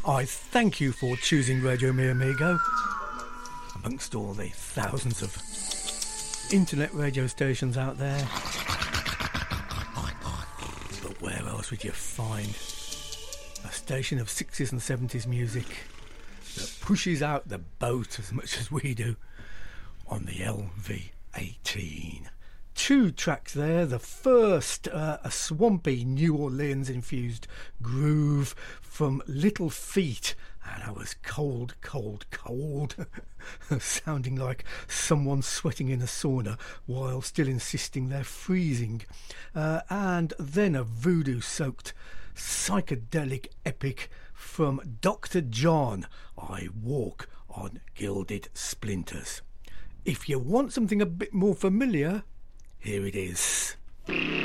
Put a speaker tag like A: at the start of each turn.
A: I thank you for choosing Radio Mi Amigo amongst all the thousands of internet radio stations out there. But where else would you find a station of 60s and 70s music that pushes out the boat as much as we do on the LV18? 2 tracks there. The first, a swampy New Orleans infused groove from Little Feat, and I was cold, sounding like someone sweating in a sauna while still insisting they're freezing. And then a voodoo-soaked psychedelic epic from Dr. John, I Walk on Gilded Splinters. If you want something a bit more familiar, here it is.